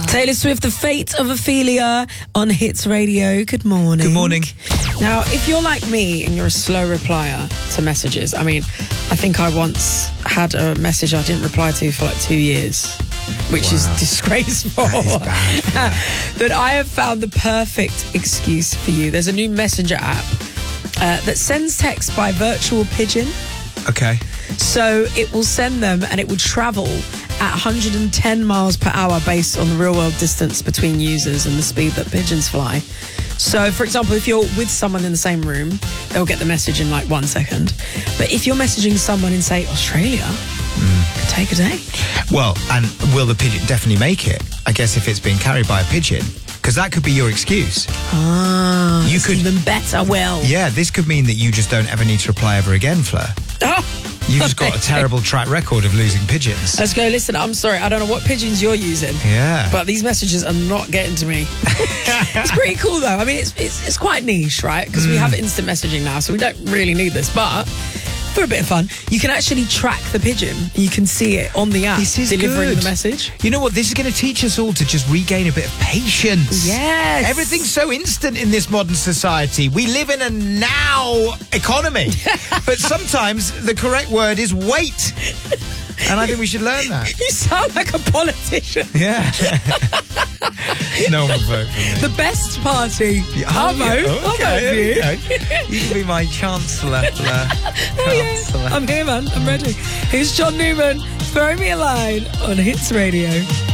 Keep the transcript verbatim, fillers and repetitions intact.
Taylor Swift, The Fate of Ophelia on Hits Radio. Good morning. Good morning. Now, if you're like me and you're a slow replier to messages, I mean, I think I once had a message I didn't reply to for like two years, which Wow. is disgraceful. That is bad, yeah. But I have found the perfect excuse for you. There's a new messenger app uh, that sends text by virtual pigeon. Okay. So it will send them and it will travel at one hundred ten miles per hour based on the real world distance between users and the speed that pigeons fly. So, for example, if you're with someone in the same room, they'll get the message in like one second. But if you're messaging someone in, say, Australia, mm. it could take a day. Well, and will the pigeon definitely make it? I guess if it's being carried by a pigeon, because that could be your excuse. Ah, you that's could even better. Well, yeah, this could mean that you just don't ever need to reply ever again, Fleur. Oh. You've just got a terrible track record of losing pigeons. Let's go. Listen, I'm sorry. I don't know what pigeons you're using. Yeah. But these messages are not getting to me. It's pretty cool, though. I mean, it's it's, it's quite niche, right? Because mm. we have instant messaging now, so we don't really need this. But for a bit of fun, you can actually track the pigeon. You can see it on the app this is delivering good. the message. You know what? This is going to teach us all to just regain a bit of patience. Yes. Everything's so instant in this modern society. We live in a now economy. But sometimes the correct word is wait. And I think we should learn that. You sound like a politician. Yeah. No one will vote for me. The best party. Yeah, I'll oh, yeah. vote. I'll Okay, vote for you. okay. You can be my chancellor. Oh, yeah. I'm here, man. I'm ready. Here's John Newman. Throw me a line on Hits Radio.